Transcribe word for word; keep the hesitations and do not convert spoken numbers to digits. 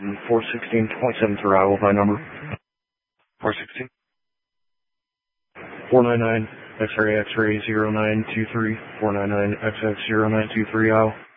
four sixteen point seven three Iowa by number. four sixteen. four nine nine X-ray X-ray zero nine two three. four nine nine X X zero nine two three Iowa.